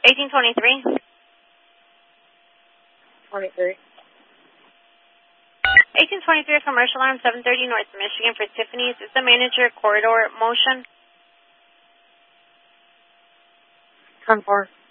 1823. 23. 1823, commercial arm, 730 North Michigan for Tiffany's. Is the manager corridor motion? 10-4.